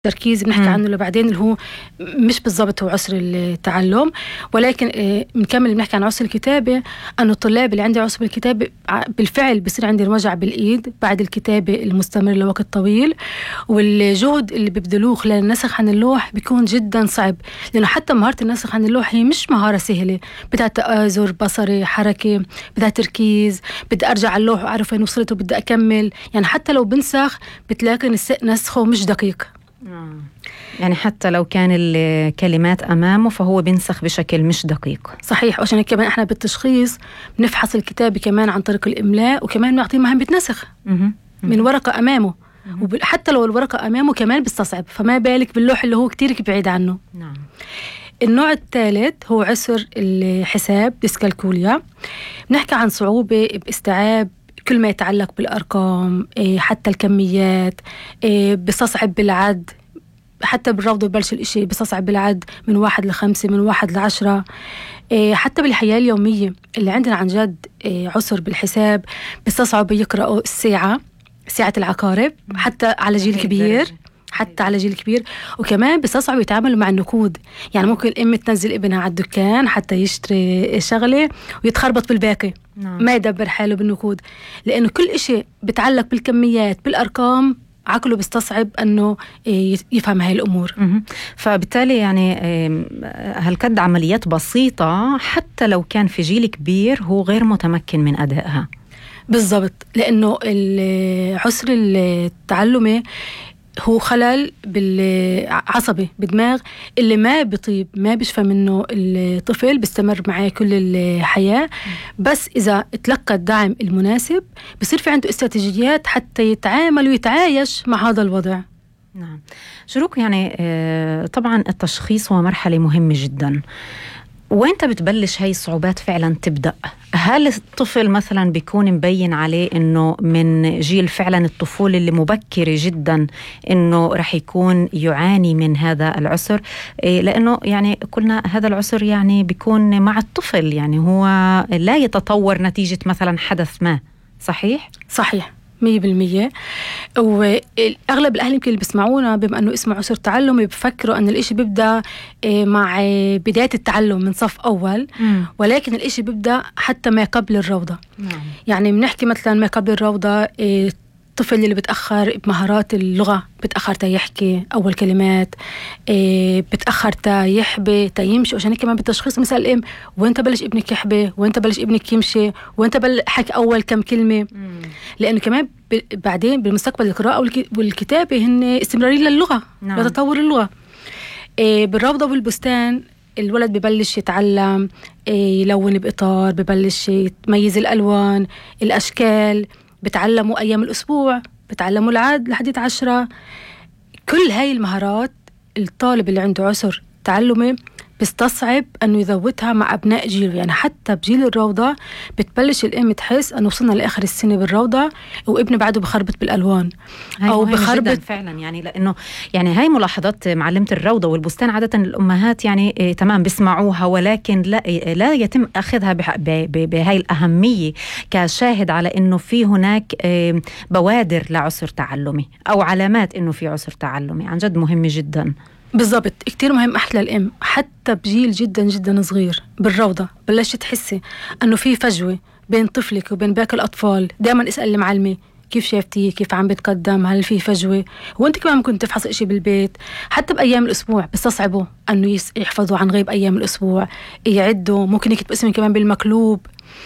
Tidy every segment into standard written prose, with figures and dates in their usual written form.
تركيز بنحكي عنه لبعدين، اللي هو مش بالضبط هو عسر التعلم، ولكن بنكمل بنحكي عن عسر الكتابة. أنه الطلاب اللي عندي عسر بالكتابة بالفعل بصير عندي وجع بالإيد بعد الكتابة المستمر لوقت طويل، والجهد اللي بيبذلوه خلال النسخ عن اللوح بيكون جدا صعب، لأنه حتى مهارة النسخ عن اللوح هي مش مهارة سهلة، بدها تآزر بصري، حركة، بدها تركيز، بدي أرجع على اللوح وأعرف وين وصلت وبدي أكمل. يعني حتى لو بنسخ بتلاقي نسخه مش دقيق. يعني حتى لو كان الكلمات أمامه فهو بينسخ بشكل مش دقيق. صحيح. وعشان كمان احنا بالتشخيص بنفحص الكتابة كمان عن طريق الإملاء، وكمان بنعطيه مهمة نسخ من ورقة أمامه، وحتى لو الورقة أمامه كمان بيستصعب، فما بالك باللوح اللي هو كتير بعيد عنه. نعم. النوع الثالث هو عسر الحساب، ديسكالكوليا. بنحكي عن صعوبة باستيعاب كل ما يتعلق بالأرقام، حتى الكميات، بستصعب بالعد، حتى بالرفض ببلش الإشي بستصعب بالعد من 1 ل5، من 1 ل10. حتى بالحياة اليومية اللي عندنا عن جد عسر بالحساب بستصعب يقرأوا ساعة العقارب حتى على جيل كبير، حتى على جيل كبير. وكمان بستصعب يتعاملوا مع النقود. يعني ممكن الأم تنزل ابنها على الدكان حتى يشتري شغلة ويتخربط بالباقي. ما يدبر حاله بالنقود، لأنه كل إشي بتعلق بالكميات بالأرقام عقله بيستصعب أنه يفهم هاي الأمور. فبالتالي يعني هالكد عمليات بسيطة حتى لو كان في جيل كبير هو غير متمكن من أدائها. بالضبط، لأنه عسر التعلمي هو خلل بالعصبي بالدماغ اللي ما بيطيب، ما بيشفى منه الطفل، بيستمر معاه كل الحياة. بس إذا تلقى الدعم المناسب بصير في عنده استراتيجيات حتى يتعامل ويتعايش مع هذا الوضع. نعم. شروق، يعني طبعا التشخيص هو مرحلة مهمة جدا. وانت بتبلش هاي الصعوبات فعلا تبدأ؟ هل الطفل مثلا بيكون مبين عليه انه من جيل فعلا الطفولة اللي مبكرة جدا انه رح يكون يعاني من هذا العسر؟ لانه يعني قلنا هذا العسر يعني بيكون مع الطفل، يعني هو لا يتطور نتيجة مثلا حدث ما. صحيح؟ صحيح 100%. وأغلب الأهل يمكن اللي بيسمعونا بما أنه اسمه عسر تعلمي بفكروا أن الإشي بيبدأ مع بداية التعلم من صف أول، ولكن الإشي بيبدأ حتى ما قبل الروضة. يعني بنحكي مثلا ما قبل الروضة، الطفل اللي بتأخر بمهارات اللغة، بتأخر تا يحكي أول كلمات، بتأخر تا يحبي تا يمشي. وعشان كمان بالتشخيص مثل الأم، وين تبلش ابنك يحبي، وين تبلش ابنك يمشي، وين تبلش حكي أول كم كلمة. لأنه كمان بعدين بالمستقبل القراءة والكتابة هن استمرارية للغة، لتطور اللغة. بالروضة والبستان الولد ببلش يتعلم يلون بإطار، ببلش يتميز الألوان، الأشكال، بتعلموا أيام الأسبوع، بتعلموا العد لحد 10. كل هاي المهارات الطالب اللي عنده عسر تعلمي بيستصعب أنه يذوتها مع أبناء جيله. يعني حتى بجيل الروضة بتبلش الأم تحس أنه وصلنا لآخر السنة بالروضة وابني بعده بخربط بالألوان أو بخربط فعلا. يعني لأنه يعني هاي ملاحظات معلمة الروضة والبستان عادة الأمهات يعني تمام بيسمعوها، ولكن لا يتم أخذها بهاي الأهمية كشاهد على أنه في هناك بوادر لعسر تعلمي أو علامات أنه في عسر تعلمي. عن جد مهم جدا. بالضبط، كتير مهم. أحلى الأم حتى بجيل جدا جدا صغير بالروضة بلشت تحسي أنه في فجوة بين طفلك وبين باقي الأطفال. دائما اسأل المعلمة كيف شافتيه، كيف عم بتقدم، هل في فجوة. وانت كمان ممكن تفحص إشي بالبيت. حتى بأيام الأسبوع بستصعبوا أنه يحفظوا عن غيب أيام الأسبوع، يعدوا، ممكن يكتبوا اسمهم كمان بالمقلوب.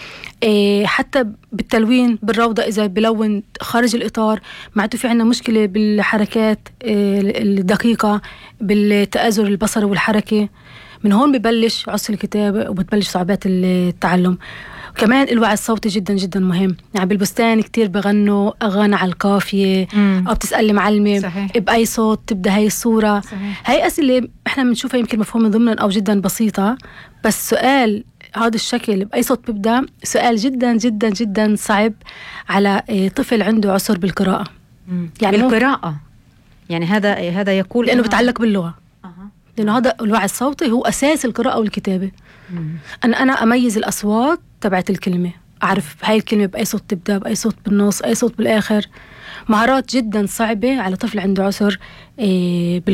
حتى بالتلوين بالروضة إذا بلون خارج الإطار معناته في عنا مشكلة بالحركات الدقيقة، بالتآزر البصري والحركة. من هون ببلش عسر الكتابة وبتبلش صعوبات التعلم. كمان الوعي الصوتي جدا جدا مهم. يعني بالبستان كتير بغنوا أغاني على القافية أو بتسأل معلمة بأي صوت تبدأ هاي الصورة. هاي أسئلة إحنا بنشوفها يمكن مفهومة ضمنا أو جدا بسيطة، بس سؤال هذا الشكل بأي صوت بيبدأ سؤال جدا جدا جدا صعب على طفل عنده عسر بالقراءة. يعني بالقراءة يعني هذا يقول لأنه بتعلق باللغة. لأنه هذا الوعي الصوتي هو أساس القراءة والكتابة. أنا أميز الأصوات تبعت الكلمة، أعرف هاي الكلمة بأي صوت تبدأ، بأي صوت بالنص، أي صوت بالآخر. مهارات جدا صعبة على طفل عنده عسر